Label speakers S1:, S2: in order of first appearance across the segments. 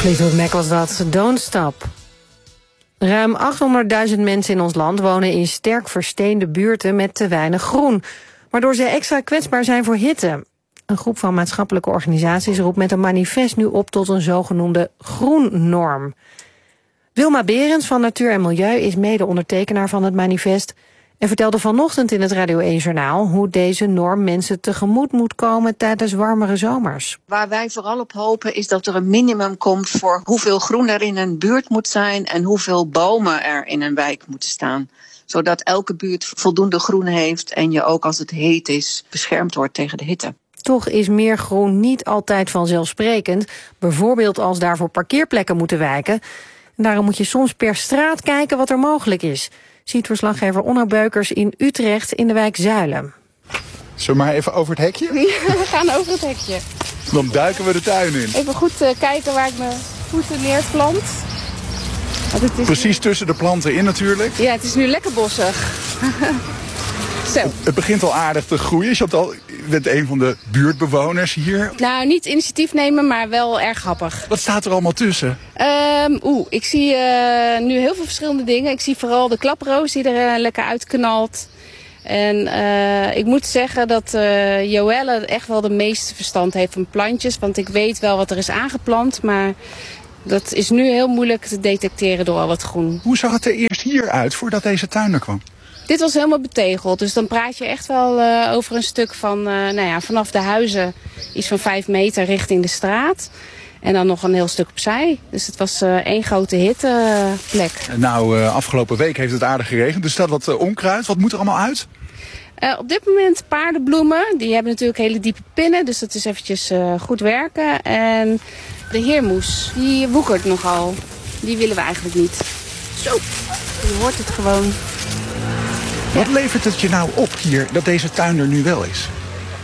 S1: Fleetwood Mac was dat, Don't Stop. Ruim 800.000 mensen in ons land wonen in sterk versteende buurten met te weinig groen, waardoor ze extra kwetsbaar zijn voor hitte. Een groep van maatschappelijke organisaties roept met een manifest nu op tot een zogenoemde groennorm. Wilma Berends van Natuur en Milieu is mede-ondertekenaar van het manifest en vertelde vanochtend in het Radio 1-journaal hoe deze norm mensen tegemoet moet komen tijdens warmere zomers.
S2: Waar wij vooral op hopen is dat er een minimum komt voor hoeveel groen er in een buurt moet zijn en hoeveel bomen er in een wijk moeten staan. Zodat elke buurt voldoende groen heeft en je ook als het heet is beschermd wordt tegen de hitte.
S1: Toch is meer groen niet altijd vanzelfsprekend, bijvoorbeeld als daarvoor parkeerplekken moeten wijken. En daarom moet je soms per straat kijken wat er mogelijk is, ziet verslaggever Onno Beukers in Utrecht in de wijk Zuilen.
S3: Zullen we maar even over het hekje?
S4: Ja, we gaan over het hekje.
S3: Dan duiken we de tuin in.
S4: Even goed kijken waar ik mijn voeten neerplant. Want het is
S3: precies tussen de planten in natuurlijk.
S4: Ja, het is nu lekker bossig. Zo.
S3: Het begint al aardig te groeien. Je bent een van de buurtbewoners hier.
S4: Nou, niet initiatief nemen, maar wel erg grappig.
S3: Wat staat er allemaal tussen?
S4: Ik zie nu heel veel verschillende dingen. Ik zie vooral de klaproos die er lekker uitknalt. En ik moet zeggen dat Joelle echt wel de meeste verstand heeft van plantjes. Want ik weet wel wat er is aangeplant, maar dat is nu heel moeilijk te detecteren door al het groen.
S3: Hoe zag het er eerst hier uit voordat deze tuin er kwam?
S4: Dit was helemaal betegeld, dus dan praat je echt wel over een stuk van vanaf de huizen iets van 5 meter richting de straat. En dan nog een heel stuk opzij. Dus het was één grote hitteplek.
S3: Nou, afgelopen week heeft het aardig geregend. Dus staat wat onkruid. Wat moet er allemaal uit?
S4: Op dit moment paardenbloemen. Die hebben natuurlijk hele diepe pinnen. Dus dat is eventjes goed werken. En de heermoes, die woekert nogal. Die willen we eigenlijk niet. Zo, je hoort het gewoon.
S3: Wat levert het je nou op hier dat deze tuin er nu wel is?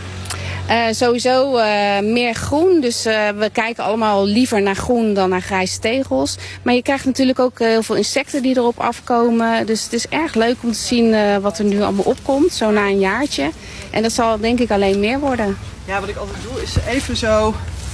S4: Sowieso meer groen, dus we kijken allemaal liever naar groen dan naar grijze tegels. Maar je krijgt natuurlijk ook heel veel insecten die erop afkomen. Dus het is erg leuk om te zien wat er nu allemaal opkomt, zo na een jaartje. En dat zal denk ik alleen meer worden.
S5: Ja, wat ik altijd doe is even zo,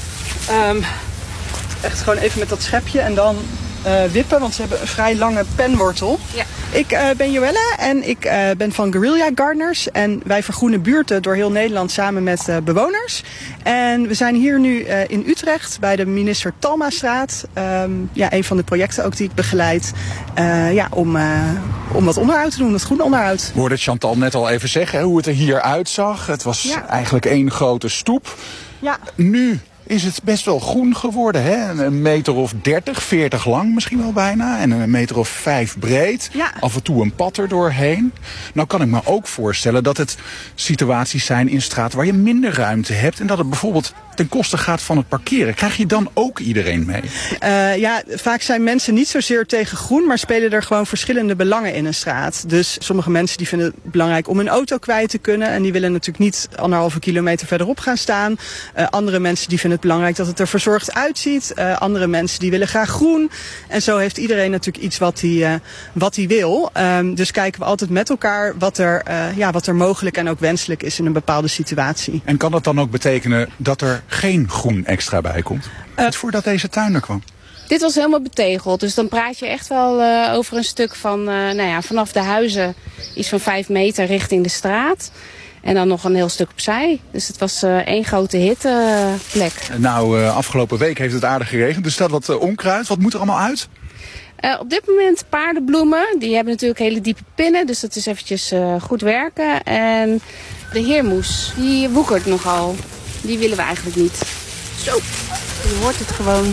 S5: echt gewoon even met dat schepje en dan wippen, want ze hebben een vrij lange penwortel. Ja. Ik ben Joelle en ik ben van Guerrilla Gardeners. En wij vergroenen buurten door heel Nederland samen met bewoners. En we zijn hier nu in Utrecht bij de Minister Talmastraat. Een van de projecten ook die ik begeleid. Om wat onderhoud te doen, wat groen onderhoud.
S3: We hoorden Chantal net al even zeggen hoe het er hier uitzag. Het was eigenlijk één grote stoep. Ja. Nu is het best wel groen geworden, hè? Een meter of 30, 40 lang misschien wel bijna. En een meter of 5 breed. Ja. Af en toe een pad er doorheen. Nou kan ik me ook voorstellen dat het situaties zijn in straat waar je minder ruimte hebt. En dat het bijvoorbeeld ten koste gaat van het parkeren. Krijg je dan ook iedereen mee?
S5: Vaak zijn mensen niet zozeer tegen groen, maar spelen er gewoon verschillende belangen in een straat. Dus sommige mensen die vinden het belangrijk om hun auto kwijt te kunnen. En die willen natuurlijk niet 1,5 kilometer verderop gaan staan. Andere mensen die vinden het belangrijk dat het er verzorgd uitziet. Andere mensen die willen graag groen. En zo heeft iedereen natuurlijk iets wat hij wil. Dus kijken we altijd met elkaar wat er mogelijk en ook wenselijk is in een bepaalde situatie.
S3: En kan dat dan ook betekenen dat er geen groen extra bij komt? Voordat deze tuin er kwam?
S4: Dit was helemaal betegeld, dus dan praat je echt wel over een stuk van vanaf de huizen iets van 5 meter richting de straat. En dan nog een heel stuk opzij. Dus het was één grote hitteplek.
S3: Nou, afgelopen week heeft het aardig geregend. Er staat wat onkruid. Wat moet er allemaal uit?
S4: Op dit moment paardenbloemen. Die hebben natuurlijk hele diepe pinnen. Dus dat is eventjes goed werken. En de heermoes, die woekert nogal. Die willen we eigenlijk niet. Zo, je hoort het gewoon.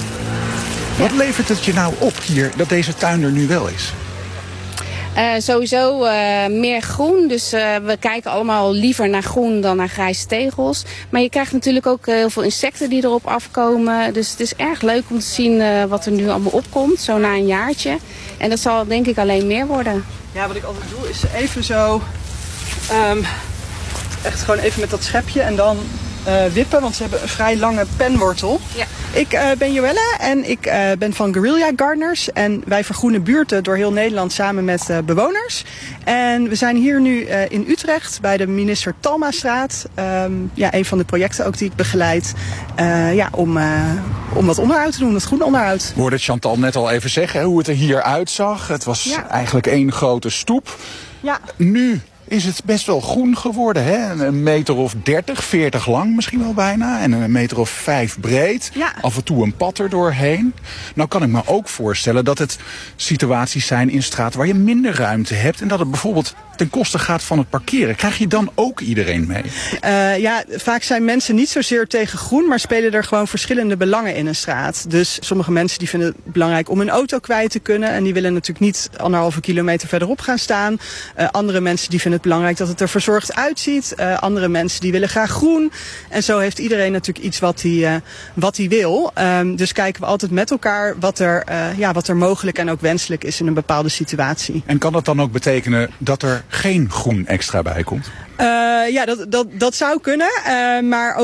S3: Wat levert het je nou op hier dat deze tuin er nu wel is?
S4: Sowieso meer groen, dus we kijken allemaal liever naar groen dan naar grijze tegels. Maar je krijgt natuurlijk ook heel veel insecten die erop afkomen. Dus het is erg leuk om te zien wat er nu allemaal opkomt, zo na een jaartje. En dat zal denk ik alleen meer worden.
S5: Ja, wat ik altijd doe is even zo, echt gewoon even met dat schepje en dan wippen, want ze hebben een vrij lange penwortel.
S4: Ja.
S5: Ik ben Joelle en ik ben van Guerrilla Gardeners. En wij vergroenen buurten door heel Nederland samen met bewoners. En we zijn hier nu in Utrecht bij de Minister Talmastraat. Een van de projecten ook die ik begeleid. Om wat onderhoud te doen, dat groen onderhoud.
S3: We hoorden Chantal net al even zeggen hoe het er hier uitzag. Het was eigenlijk één grote stoep.
S5: Ja.
S3: Nu is het best wel groen geworden. Hè? Een meter of 30, 40 lang misschien wel bijna. En een meter of 5 breed.
S5: Ja.
S3: Af en toe een pad er doorheen. Nou kan ik me ook voorstellen dat het situaties zijn in straten waar je minder ruimte hebt. En dat het bijvoorbeeld ten koste gaat van het parkeren. Krijg je dan ook iedereen mee?
S5: Vaak zijn mensen niet zozeer tegen groen, maar spelen er gewoon verschillende belangen in een straat. Dus sommige mensen die vinden het belangrijk om hun auto kwijt te kunnen. En die willen natuurlijk niet 1,5 kilometer verderop gaan staan. Andere mensen die vinden het belangrijk dat het er verzorgd uitziet. Andere mensen die willen graag groen. En zo heeft iedereen natuurlijk iets wat hij wil. Dus kijken we altijd met elkaar wat er mogelijk en ook wenselijk is in een bepaalde situatie.
S3: En kan dat dan ook betekenen dat er geen groen extra bij komt?
S5: Dat zou kunnen, maar